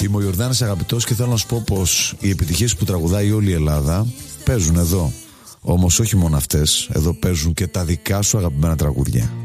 Είμαι ο Ιορδάνης Αγαπητός και θέλω να σου πω πως οι επιτυχίες που τραγουδάει όλη η Ελλάδα παίζουν εδώ. Όμως όχι μόνο αυτές, εδώ παίζουν και τα δικά σου αγαπημένα τραγούδια.